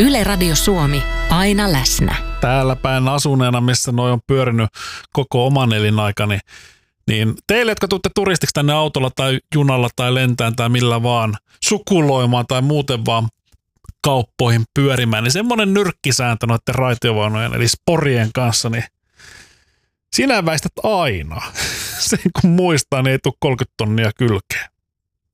Yle Radio Suomi, aina läsnä. Täällä päin asuneena, missä noi on pyörinyt koko oman elinaikani, niin teille, jotka tuutte turistiksi tänne autolla tai junalla tai lentään tai millä vaan sukuloimaan tai muuten vaan kauppoihin pyörimään, niin semmoinen nyrkkisääntö noiden raitiovaunujen eli sporien kanssa, niin sinä väistät aina. Sen kun muistaa, niin ei tule 30 tonnia kylkeen.